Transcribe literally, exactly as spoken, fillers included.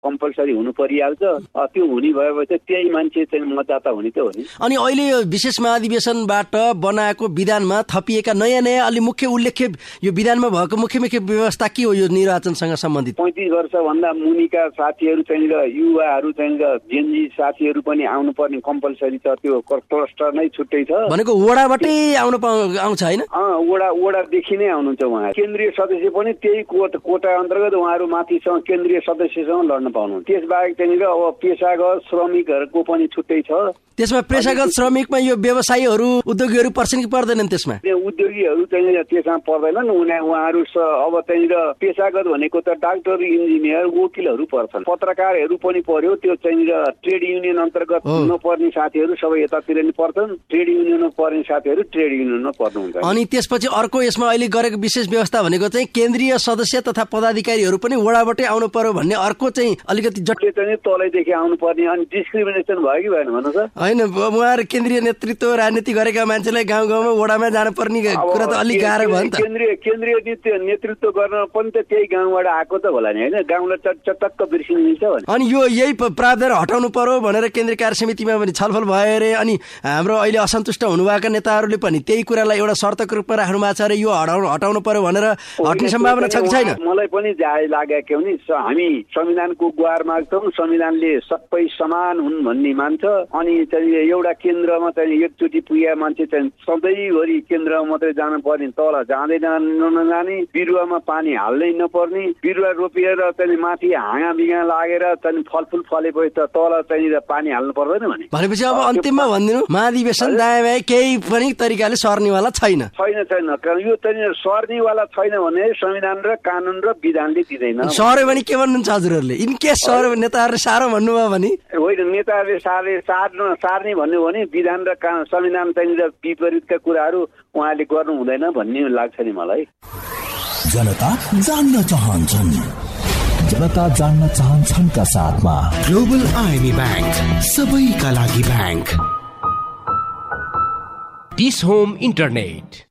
Compulsory हुनु परिहाल्छ। त्यो हुने भएपछि त्यही मान्छे चाहिँ मतदाता हुने त हो नि। अनि अहिले यो विशेष महाधिवेशनबाट बनाएको विधानमा थपिएका नयाँ नयाँ अलि मुख्य उल्लेख्य यो विधानमा भएको मुख्य मुख्य व्यवस्था के हो यो निर्वाचनसँग सम्बन्धित? पैँतिस वर्षभन्दा मुनिका साथीहरू चाहिँ र युवाहरू चाहिँ र जेनजी साथीहरू पनि आउनुपर्ने कम्पलसरी छ। त्यो क्लस्टर नै छुट्टै छ भनेको वडाबाटै आउनु आउँछ होइन? वडा वडादेखि नै आउनुहुन्छ उहाँ। केन्द्रीय सदस्य पनि त्यही कोट कोटा अन्तर्गत उहाँहरू माथिसँग केन्द्रीय सदस्यसँग लड्न पाउनुहुन्छ। त्यसबाहेक त्यहाँनिर अब पेसागत श्रमिकहरूको पनि छुट्टै छ। त्यसमा पेसागत श्रमिकमा यो व्यवसायीहरू उद्योगीहरू पर्छन् कि पर्दैनन्? त्यसमा उद्योगीहरू चाहिँ त्यसमा पर्दैनन्। उहाँहरू अब त्यहाँनिर पेसागत भनेको त डाक्टर, इन्जिनियर, वकिलहरू पर्छन्। पत्रकारहरू पनि पर्यो। त्यो त्यहाँनिर ट्रेड युनियन अन्तर्गत नपर्ने साथीहरू सबै यतातिर नि पर्छन्। ट्रेड युनियनमा पर्ने साथीहरू ट्रेड युनियनमा पर्नुहुन्छ। अनि त्यसपछि अर्को यसमा अहिले गरेको विशेष व्यवस्था भनेको चाहिँ केन्द्रीय सदस्य तथा पदाधिकारीहरू पनि वडाबाटै आउनु पर्यो भन्ने अर्को चाहिँ अलिकति जटिल चाहिँ तलैदेखि आउनु पर्ने। अनि डिस्क्रिमिनेसन भयो कि भएन भन्नु त? होइन, उहाँहरू केन्द्रीय नेतृत्व राजनीति गरेका मान्छेलाई गाउँ गाउँमा वडामा जानुपर्ने कुरा त अलिक गाह्रो भयो नि त। केन्द्रीय केन्द्रीय नेतृत्व गर्न पनि त त्यही गाउँबाट आएको त होला नि होइन? गाउँलाई चटक्क बिर्सिनु मिल्छ भने। अनि यो यही प्रावधान हटाउनु पर्यो भनेर केन्द्रीय कार्य समितिमा पनि छलफल भयो अरे। अनि हाम्रो अहिले असन्तुष्ट हुनुभएका नेताहरूले पनि त्यही कुरालाई एउटा शर्तको रूपमा राख्नु भएको छ अरे। यो हटाउनु हटाउनु पर्यो भनेर हट्ने सम्भावना छ कि छैन? मलाई पनि जाय लागेको के नि, हामी संविधानको गुहार माग्छौँ। संविधानले सबै समान हुन् भन्ने मान्छ। अनि चाहिँ एउटा केन्द्रमा चाहिँ एकचोटि पुगे मान्छे चाहिँ सधैँभरि केन्द्रमा मात्रै जानु पर्ने, तल जाँदै नजाने, बिरुवामा पानी हाल्नै नपर्ने, बिरुवा रोपिएर चाहिँ माथि हाँगा बिगा लागेर चाहिँ फलफुल फलेपछि त तल चाहिँ पानी हाल्नु पर्दैन भने भनेपछि अब अन्तिममा भनिदिनु महाधिवेशन दायाँ बायाँ केही पनि तरिकाले सर्नेवाला छैन छैन छैन यो चाहिँ सर्नेवाला छैन भने संविधान र कानुन र विधानले दिँदैन। सर्यो भने के भन्नुहुन्छ हजुरहरूले? इन केस सर्यो नेताहरूले सारो भन्नुभयो भने? होइन, नेताहरूले सारे सार्न सार्ने भन्यो भने विधान र संविधान चाहिँ विपरीतका कुराहरू उहाँले गर्नु हुँदैन भन्ने लाग्छ नि मलाई। जनता जान्न चाहन्छन्, जनता जान्न चाहन्छन् का साथमा ग्लोबल आइएमई बैंक, सबैका लागि बैंक। Dish home internet